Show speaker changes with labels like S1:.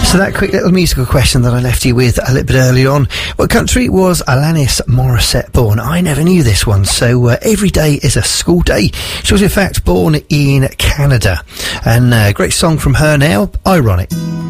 S1: So that quick little musical question that I left you with a little bit earlier on. What country was Alanis Morissette born? I never knew this one. So Every Day is a School Day. She was in fact born in Canada. And great song from her now, Ironic.